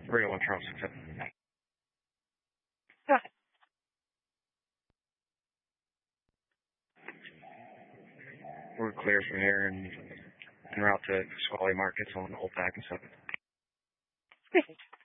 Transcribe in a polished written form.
Radio 1 Charles 67. We're clear from here and en route to Squally Markets on Old Pack and 7.